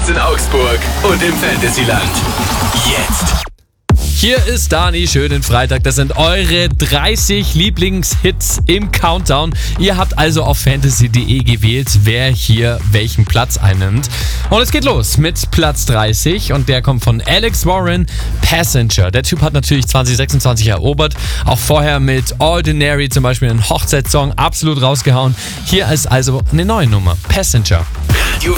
Hits in Augsburg und im Fantasyland. Jetzt. Hier ist Dani, schönen Freitag. Das sind eure 30 Lieblingshits im Countdown. Ihr habt also auf fantasy.de gewählt, wer hier welchen Platz einnimmt. Und es geht los mit Platz 30 und der kommt von Alex Warren, Passenger. Der Typ hat natürlich 2026 erobert. Auch vorher mit Ordinary zum Beispiel einen Hochzeitssong absolut rausgehauen. Hier ist also eine neue Nummer, Passenger.